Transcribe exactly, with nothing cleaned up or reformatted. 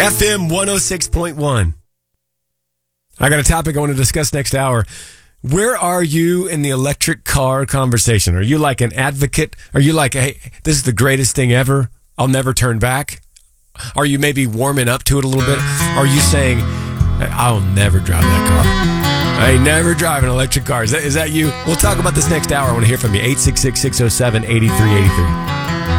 F M one oh six point one. I got a topic I want to discuss next hour. Where are you in the electric car conversation? Are you like an advocate? Are you like, hey, this is the greatest thing ever, I'll never turn back? Are you maybe warming up to it a little bit? Are you saying, I'll never drive that car? I ain't never drive an electric car. Is that, is that you? We'll talk about this next hour. I want to hear from you. eight six six, six oh seven, eight three eight three.